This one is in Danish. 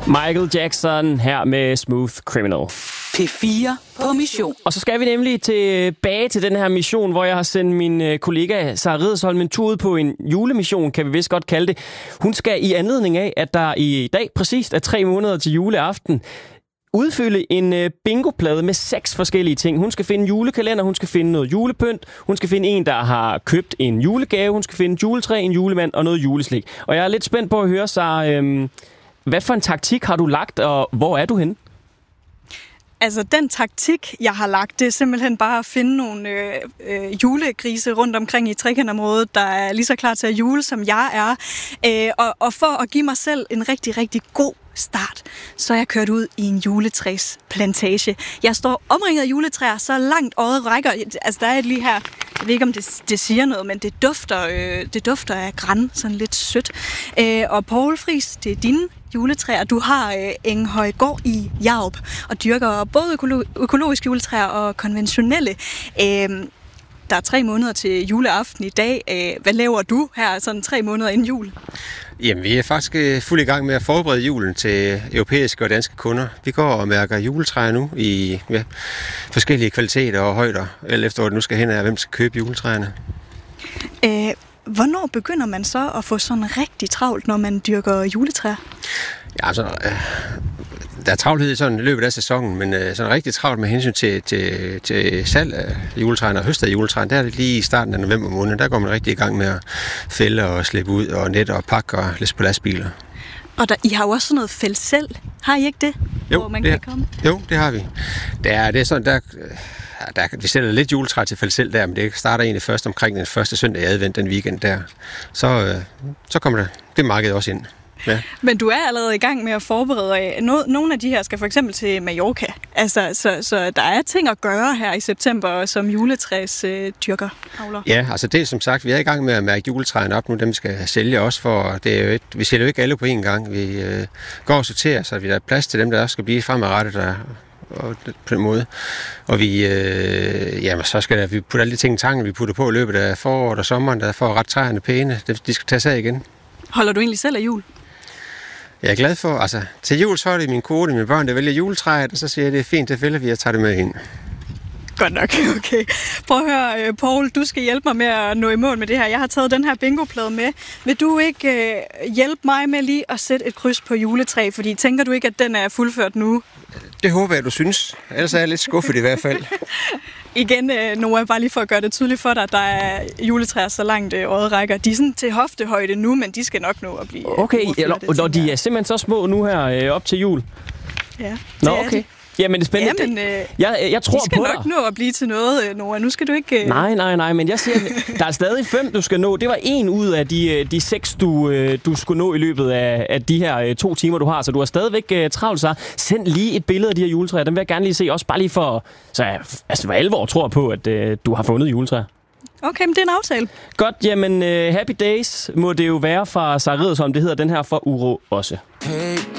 Michael Jackson her med Smooth Criminal. P4 på mission. Og så skal vi nemlig tilbage til den her mission, hvor jeg har sendt min kollega Sara Ridersholm en tur ud på en julemission, kan vi vist godt kalde det. Hun skal i anledning af, at der i dag præcist er 3 måneder til juleaften, udfylde en bingoplade med 6 forskellige ting. Hun skal finde en julekalender, hun skal finde noget julepynt, hun skal finde en, der har købt en julegave, hun skal finde et juletræ, en julemand og noget juleslik. Og jeg er lidt spændt på at høre, Sara, hvad for en taktik har du lagt, og hvor er du henne? Altså, den taktik, jeg har lagt, det er simpelthen bare at finde nogle julegrise rundt omkring i trekantområdet, der er lige så klar til at jule, som jeg er. Og for at give mig selv en rigtig, rigtig god start, så er jeg kørt ud i en juletræsplantage. Jeg står omringet af juletræer, så langt øjet rækker. Altså, der er et lige her. Jeg ved ikke, om det siger noget, men det dufter af gran, sådan lidt sødt. Og Poul Friis, det er dine juletræer. Du har Enghøjgård i Hjalp og dyrker både økologiske juletræer og konventionelle. Der er 3 måneder til juleaften i dag. Hvad laver du her sådan 3 måneder inden jul? Jamen, vi er faktisk fuld i gang med at forberede julen til europæiske og danske kunder. Vi går og mærker juletræer nu i forskellige kvaliteter og højder, alt efter hvor det nu skal hen af, hvem skal købe juletræerne. Hvornår begynder man så at få sådan rigtig travlt, når man dyrker juletræer? Ja, altså, der er travlhed i sådan løbet af sæsonen, men sådan rigtig travlt med hensyn til salg af juletræerne og høst af juletræerne, der er det lige i starten af november måned. Der går man rigtig i gang med at fælde og slippe ud og net og pakke og læse på lastbiler. Og I har jo også sådan noget fældsel. Har I ikke det? Jo, hvor man kan komme? Jo, det har vi. Det er sådan, vi sælger lidt juletræ til fældsel der, men det starter egentlig først omkring den første søndag i advent, den weekend der. Så kommer det marked også ind. Ja. Men du er allerede i gang med at forberede. Nogle af de her skal for eksempel til Mallorca. Altså, så der er ting at gøre her i september som juletræsdyrker. Ja, altså det er som sagt, vi er i gang med at mærke juletræerne op nu. Dem skal sælge også, for det er jo vi sælger jo ikke alle på én gang. Vi går og sorterer, så vi har plads til dem, der også skal blive fremadrettet og på den måde. Og så skal vi putte alle de ting i tanken, vi putter på i løbet af foråret og sommeren, der får ret træerne pæne. De skal tages af igen. Holder du egentlig selv af jul? Jeg er glad for, altså til jul så er det min kone og mine børn, der vælger juletræet, og så siger jeg, det er fint, det vælger vi, og tager det med ind. Godt nok, okay. Prøv at høre, Poul, du skal hjælpe mig med at nå i mål med det her. Jeg har taget den her bingoplade med. Vil du ikke hjælpe mig med lige at sætte et kryds på juletræ? Fordi tænker du ikke, at den er fuldført nu? Det håber jeg, du synes. Ellers er jeg lidt skuffet i hvert fald. Igen, Noah, bare lige for at gøre det tydeligt for dig, at der er juletræer så langt øjet rækker. De er sådan til hoftehøjde nu, men de skal nok nå at blive okay, når de er simpelthen så små nu her op til jul? Ja, nå, okay. Jamen, det er spændende. Jamen, jeg tror på dig. De skal nok nå at blive til noget, Noah. Nu skal du ikke... Nej, men jeg siger, der er stadig 5, du skal nå. Det var 1 ud af de 6, du skulle nå i løbet af de her 2 timer, du har. Så du har stadigvæk travlt, så send lige et billede af de her juletræer. Dem vil jeg gerne lige se, også bare lige for... Så for alvor tror på, at du har fundet juletræer. Okay, men det er en aftale. Godt, jamen Happy Days må det jo være fra Sara Ridersholm. Det hedder den her for Uro også. Hey.